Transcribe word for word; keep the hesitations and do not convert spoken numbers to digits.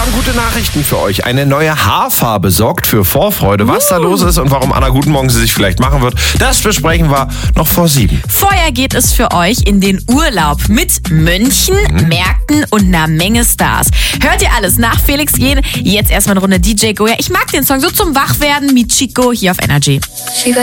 haben gute Nachrichten für euch. Eine neue Haarfarbe sorgt für Vorfreude. Was da los ist und warum Anna Guten Morgen sie sich vielleicht machen wird, das besprechen wir noch vor sieben. Vorher geht es für euch in den Urlaub mit Mönchen, mhm. Märkten und einer Menge Stars. Hört ihr alles nach Felix gehen? Jetzt erstmal eine Runde D J Goya. Ich mag den Song so zum Wachwerden mit Chico hier auf Energy.